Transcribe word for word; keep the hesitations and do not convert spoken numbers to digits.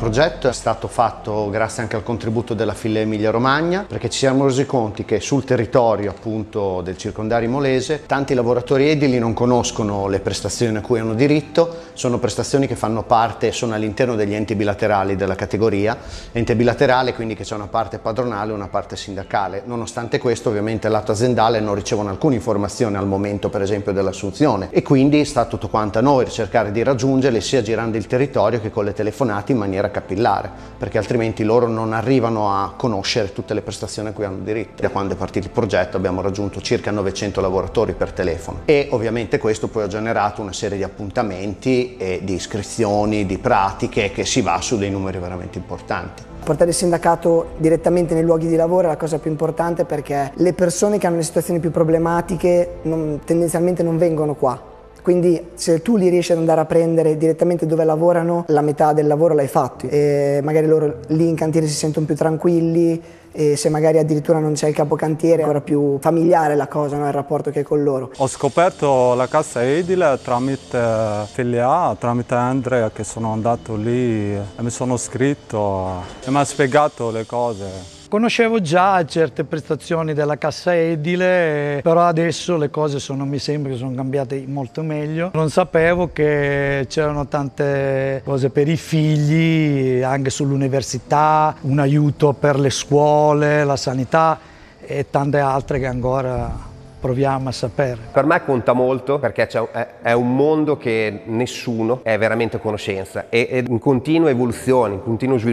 progetto è stato fatto grazie anche al contributo della File Emilia Romagna, perché ci siamo resi conti che sul territorio appunto del circondario imolese tanti lavoratori edili non conoscono le prestazioni a cui hanno diritto. Sono prestazioni che fanno parte, sono all'interno degli enti bilaterali della categoria, ente bilaterale quindi che c'è una parte padronale e una parte sindacale. Nonostante questo ovviamente lato aziendale non ricevono alcuna informazione al momento per esempio dell'assunzione, e quindi sta tutto quanto a noi cercare di raggiungerli sia girando il territorio che con le telefonate in maniera capillare, perché altrimenti loro non arrivano a conoscere tutte le prestazioni a cui hanno diritto. Da quando è partito il progetto abbiamo raggiunto circa novecento lavoratori per telefono, e ovviamente questo poi ha generato una serie di appuntamenti e di iscrizioni, di pratiche, che si va su dei numeri veramente importanti. Portare il sindacato direttamente nei luoghi di lavoro è la cosa più importante, perché le persone che hanno le situazioni più problematiche non, tendenzialmente non vengono qua. Quindi se tu li riesci ad andare a prendere direttamente dove lavorano, la metà del lavoro l'hai fatto, e magari loro lì in cantiere si sentono più tranquilli, e se magari addirittura non c'è il capocantiere è ancora più familiare la cosa, no? Il rapporto che è con loro. Ho scoperto la cassa edile tramite Filia, tramite Andrea, che sono andato lì e mi sono iscritto e mi ha spiegato le cose. Conoscevo già certe prestazioni della cassa edile, però adesso le cose sono, mi sembra che sono cambiate molto meglio. Non sapevo che c'erano tante cose per i figli, anche sull'università, un aiuto per le scuole, la sanità e tante altre che ancora proviamo a sapere. Per me conta molto, perché è un mondo che nessuno è veramente a conoscenza, è in continua evoluzione, in continuo sviluppo.